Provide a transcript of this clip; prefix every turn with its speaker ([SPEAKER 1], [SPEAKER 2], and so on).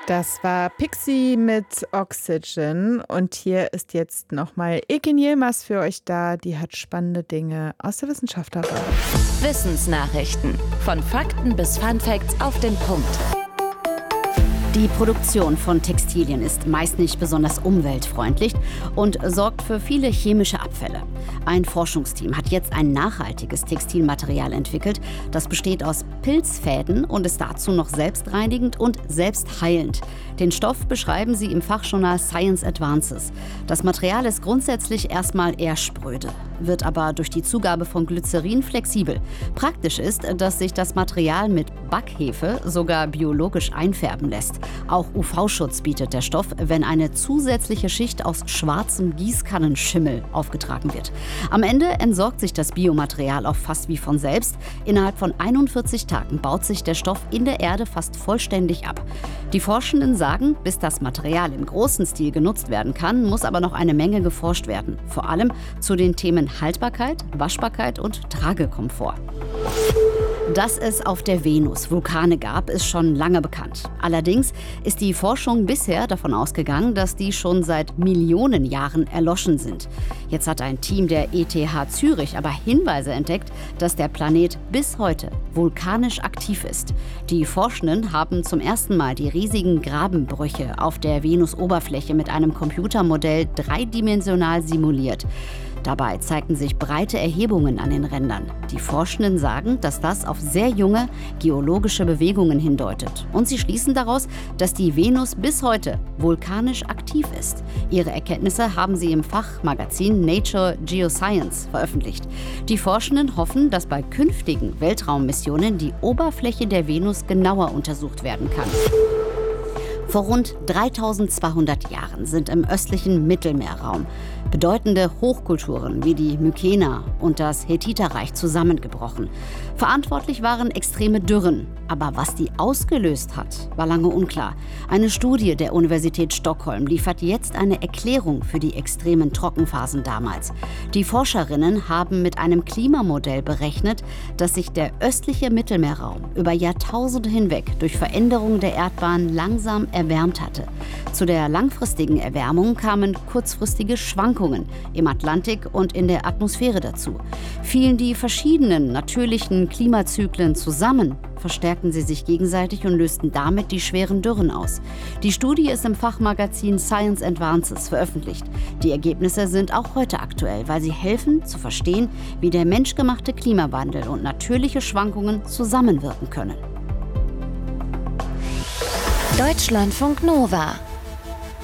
[SPEAKER 1] Das war Pixie mit Oxygen und hier ist jetzt nochmal Ekin Yilmaz für euch da. Die hat spannende Dinge aus der Wissenschaft dabei.
[SPEAKER 2] Wissensnachrichten. Von Fakten bis Funfacts auf den Punkt.
[SPEAKER 3] Die Produktion von Textilien ist meist nicht besonders umweltfreundlich und sorgt für viele chemische Abfälle. Ein Forschungsteam hat jetzt ein nachhaltiges Textilmaterial entwickelt. Das besteht aus Pilzfäden und ist dazu noch selbstreinigend und selbstheilend. Den Stoff beschreiben sie im Fachjournal Science Advances. Das Material ist grundsätzlich erstmal eher spröde, wird aber durch die Zugabe von Glycerin flexibel. Praktisch ist, dass sich das Material mit Backhefe sogar biologisch einfärben lässt. Auch UV-Schutz bietet der Stoff, wenn eine zusätzliche Schicht aus schwarzem Gießkannenschimmel aufgetragen wird. Am Ende entsorgt sich das Biomaterial auch fast wie von selbst. Innerhalb von 41 Tagen baut sich der Stoff in der Erde fast vollständig ab. Die Forschenden sagen, bis das Material im großen Stil genutzt werden kann, muss aber noch eine Menge geforscht werden. Vor allem zu den Themen Haltbarkeit, Waschbarkeit und Tragekomfort. Dass es auf der Venus Vulkane gab, ist schon lange bekannt. Allerdings ist die Forschung bisher davon ausgegangen, dass die schon seit Millionen Jahren erloschen sind. Jetzt hat ein Team der ETH Zürich aber Hinweise entdeckt, dass der Planet bis heute vulkanisch aktiv ist. Die Forschenden haben zum ersten Mal die riesigen Grabenbrüche auf der Venusoberfläche mit einem Computermodell dreidimensional simuliert. Dabei zeigten sich breite Erhebungen an den Rändern. Die Forschenden sagen, dass das auf sehr junge geologische Bewegungen hindeutet. Und sie schließen daraus, dass die Venus bis heute vulkanisch aktiv ist. Ihre Erkenntnisse haben sie im Fachmagazin Nature Geoscience veröffentlicht. Die Forschenden hoffen, dass bei künftigen Weltraummissionen die Oberfläche der Venus genauer untersucht werden kann. Vor rund 3200 Jahren sind im östlichen Mittelmeerraum bedeutende Hochkulturen wie die Mykener und das Hethiterreich zusammengebrochen. Verantwortlich waren extreme Dürren. Aber was die ausgelöst hat, war lange unklar. Eine Studie der Universität Stockholm liefert jetzt eine Erklärung für die extremen Trockenphasen damals. Die Forscherinnen haben mit einem Klimamodell berechnet, dass sich der östliche Mittelmeerraum über Jahrtausende hinweg durch Veränderungen der Erdbahn langsam erwärmt hatte. Zu der langfristigen Erwärmung kamen kurzfristige Schwankungen im Atlantik und in der Atmosphäre dazu. Fielen die verschiedenen natürlichen Klimazyklen zusammen, verstärkten sie sich gegenseitig und lösten damit die schweren Dürren aus. Die Studie ist im Fachmagazin Science Advances veröffentlicht. Die Ergebnisse sind auch heute aktuell, weil sie helfen zu verstehen, wie der menschgemachte Klimawandel und natürliche Schwankungen zusammenwirken können.
[SPEAKER 2] Deutschlandfunk Nova